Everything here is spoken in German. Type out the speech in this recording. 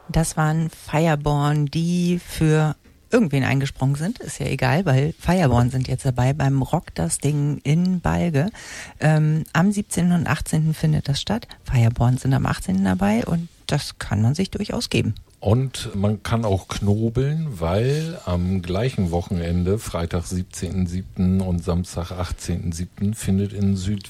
Das waren Fireborn, die für irgendwen eingesprungen sind. Ist ja egal, weil Fireborn sind jetzt dabei beim Rock das Ding in Balge. Am 17. und 18. findet das statt. Fireborn sind am 18. dabei und das kann man sich durchaus geben. Und man kann auch knobeln, weil am gleichen Wochenende, Freitag 17.07. und Samstag 18.07. findet in